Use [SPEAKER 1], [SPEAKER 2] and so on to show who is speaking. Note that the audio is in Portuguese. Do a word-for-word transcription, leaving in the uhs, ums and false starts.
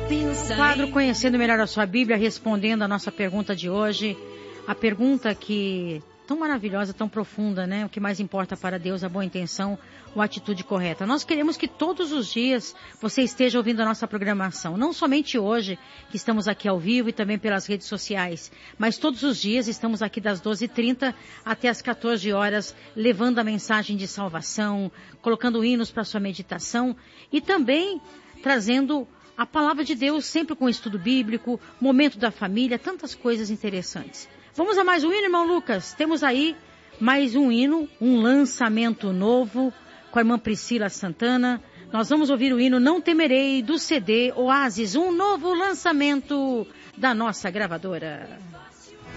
[SPEAKER 1] pensa
[SPEAKER 2] Quadro
[SPEAKER 1] em...
[SPEAKER 2] Conhecendo Melhor a Sua Bíblia, respondendo a nossa pergunta de hoje. A pergunta que tão maravilhosa, tão profunda, né? O que mais importa para Deus, a boa intenção ou a atitude correta. Nós queremos que todos os dias você esteja ouvindo a nossa programação. Não somente hoje, que estamos aqui ao vivo e também pelas redes sociais, mas todos os dias estamos aqui das doze e trinta até as quatorze horas, levando a mensagem de salvação, colocando hinos para sua meditação e também trazendo a palavra de Deus sempre com estudo bíblico, momento da família, tantas coisas interessantes. Vamos a mais um hino, irmão Lucas? Temos aí mais um hino, um lançamento novo com a irmã Priscila Santana. Nós vamos ouvir o hino Não Temerei do C D Oásis, um novo lançamento da nossa gravadora.